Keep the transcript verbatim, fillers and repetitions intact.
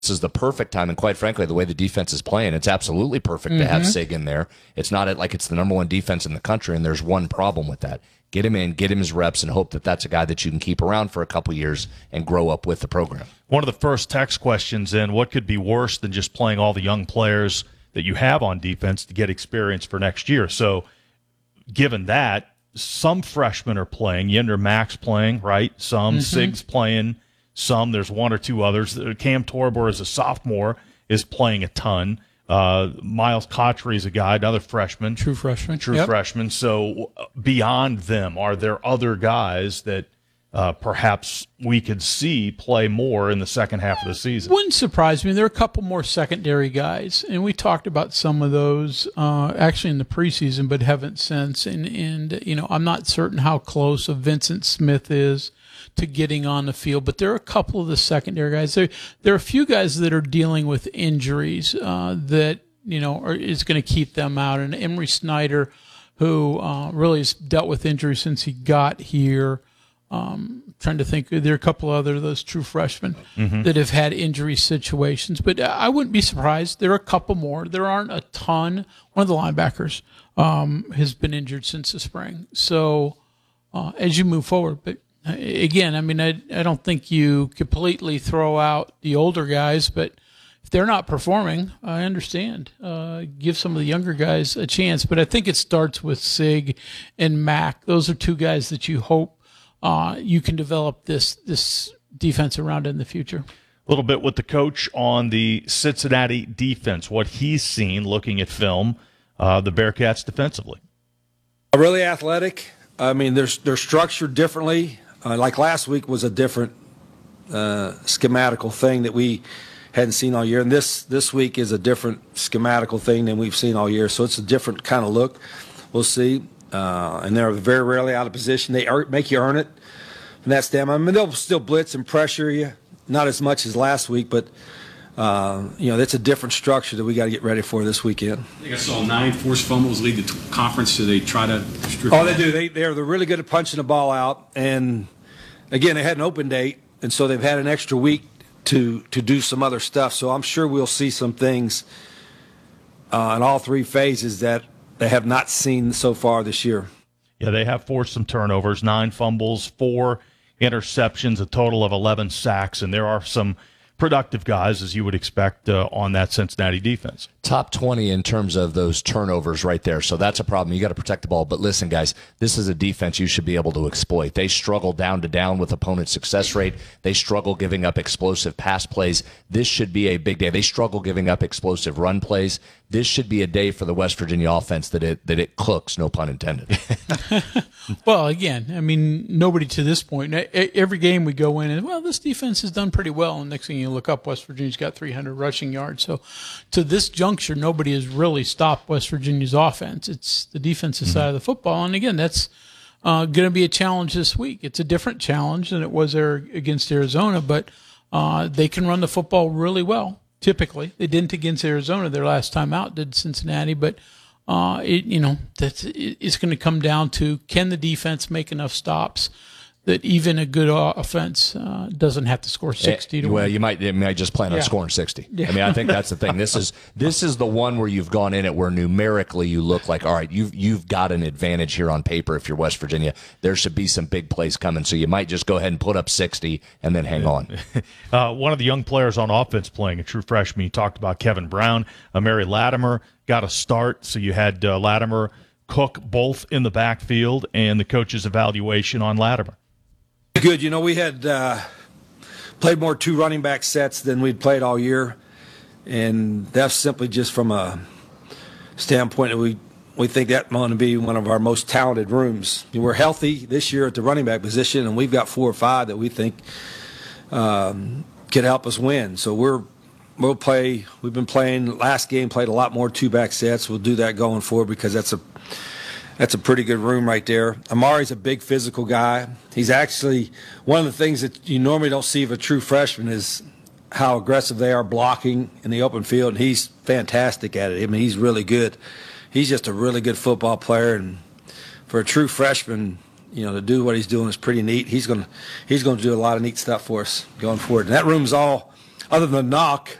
this is the perfect time, and quite frankly, the way the defense is playing, it's absolutely perfect Mm-hmm. to have Sig in there. It's not like it's the number one defense in the country, and there's one problem with that. Get him in, get him his reps, and hope that that's a guy that you can keep around for a couple years and grow up with the program. One of the first text questions in, what could be worse than just playing all the young players that you have on defense to get experience for next year? So given that, some freshmen are playing. Yender Max playing, right? Some. Mm-hmm. Sig's playing. Some. There's one or two others. Cam Torbor, as a sophomore, is playing a ton. Uh, Miles Cotchery is a guy, another freshman. True freshman. True Yep. freshman. So beyond them, are there other guys that uh, perhaps we could see play more in the second half of the season? Wouldn't surprise me. There are a couple more secondary guys, and we talked about some of those uh, actually in the preseason, but haven't since. And, and, you know, I'm not certain how close a Vincent Smith is to getting on the field, but there are a couple of the secondary guys. There, there are a few guys that are dealing with injuries uh, that, you know, are, is going to keep them out. And Emery Snyder, who uh, really has dealt with injuries since he got here. Um, trying to think, there are a couple other of those true freshmen Mm-hmm. that have had injury situations, but I wouldn't be surprised. There are a couple more. There aren't a ton. One of the linebackers um, has been injured since the spring. So uh, as you move forward, but uh, again, I mean, I, I don't think you completely throw out the older guys, but if they're not performing, I understand. Uh, give some of the younger guys a chance, but I think it starts with Sig and Mac. Those are two guys that you hope Uh, you can develop this this defense around in the future. A little bit with the coach on the Cincinnati defense, what he's seen looking at film, uh, the Bearcats defensively. Really athletic. I mean, they're, they're structured differently. Uh, like last week was a different uh, schematical thing that we hadn't seen all year. And this, this week is a different schematical thing than we've seen all year. So it's a different kind of look. We'll see. Uh, and they're very rarely out of position. They earn, make you earn it from that standpoint. I mean, they'll still blitz and pressure you, not as much as last week, but uh, you know, that's a different structure that we got to get ready for this weekend. I think I saw nine forced fumbles lead the t- conference, so they try to strip. Oh, they do. They they're they're really good at punching the ball out, and again, they had an open date, and so they've had an extra week to to do some other stuff. So I'm sure we'll see some things uh, in all three phases that they have not seen so far this year. Yeah, they have forced some turnovers, nine fumbles, four interceptions, a total of eleven sacks, and there are some productive guys, as you would expect, uh, on that Cincinnati defense. Top twenty in terms of those turnovers right there. So that's a problem. You got to protect the ball. But listen, guys, this is a defense you should be able to exploit. They struggle down to down with opponent success rate. They struggle giving up explosive pass plays. This should be a big day. They struggle giving up explosive run plays. This should be a day for the West Virginia offense that it that it cooks, no pun intended. Well, again, I mean, nobody to this point, every game we go in and, well, this defense has done pretty well. And next thing you look up, West Virginia's got three hundred rushing yards. So to this juncture, nobody has really stopped West Virginia's offense. It's the defensive mm-hmm. side of the football. And again, that's uh, going to be a challenge this week. It's a different challenge than it was there against Arizona, but uh, they can run the football really well. Typically, they didn't against Arizona their last time out, did Cincinnati, but uh, it, you know, that's it, it's going to come down to, can the defense make enough stops that even a good offense uh, doesn't have to score sixty to well, win. you might you might just plan on Yeah. scoring sixty. Yeah. I mean, I think that's the thing. This is this is the one where you've gone in it where numerically you look like, all right, you've you've got an advantage here on paper. If you're West Virginia, there should be some big plays coming, so you might just go ahead and put up sixty and then hang on. Uh, one of the young players on offense playing, a true freshman, you talked about Kevin Brown. Uh, Mary Latimer got a start, so you had uh, Latimer, Cook both in the backfield, and the coach's evaluation on Latimer. Good. You know, we had uh, played more two running back sets than we'd played all year, and that's simply just from a standpoint that we we think that's going to be one of our most talented rooms. We're healthy this year at the running back position, and we've got four or five that we think um, could help us win. So we're we'll play. We've been playing last game, played a lot more two back sets. We'll do that going forward because that's a That's a pretty good room right there. Amari's a big physical guy. He's actually one of the things that you normally don't see of a true freshman is how aggressive they are blocking in the open field, and he's fantastic at it. I mean, he's really good. He's just a really good football player, and for a true freshman, you know, to do what he's doing is pretty neat. He's going to he's going to do a lot of neat stuff for us going forward. And that room's all other than knock,